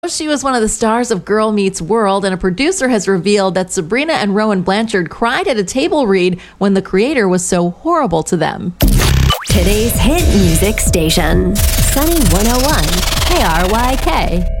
She was one of the stars of Girl Meets World, and a producer has revealed that Sabrina and Rowan Blanchard cried at a table read when the creator was so horrible to them. Today's hit music station, Sunny 101, KRYK.